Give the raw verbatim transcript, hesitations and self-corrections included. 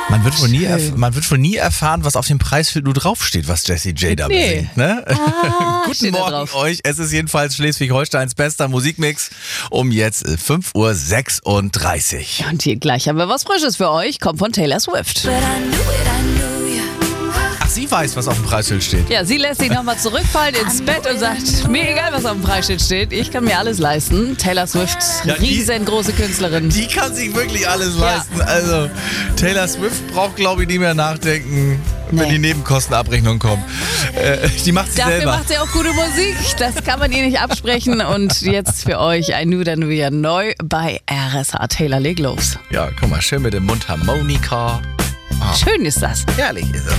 Man wird, wohl nie erf- man wird wohl nie erfahren, was auf dem Preisschild nur draufsteht, was Jessie J da Nee. besingt. Ne? Ah, Guten steht da Morgen drauf. euch. Es ist jedenfalls Schleswig-Holsteins bester Musikmix um jetzt äh, fünf Uhr sechsunddreißig. Und hier gleich haben wir was Frisches für euch. Kommt von Taylor Swift. Ach, sie weiß, was auf dem Preisschild steht. Ja, sie lässt sich nochmal zurückfallen ins Bett und sagt, mir egal, was auf dem Preisschild steht, ich kann mir alles leisten. Taylor Swift, Ja, die- riesengroße Künstlerin. Die kann sich wirklich alles leisten. Also Taylor Swift braucht, glaube ich, nicht mehr nachdenken, wenn Nee. die Nebenkostenabrechnung kommt. Äh, die macht sie Dafür selber. macht sie auch gute Musik. Das kann man ihr nicht absprechen. Und jetzt für euch ein Nu Dann wieder neu bei R S H. Taylor, leg los. Ja, guck mal, schön mit dem Mundharmonika. Ah, Schön ist das. herrlich ist es.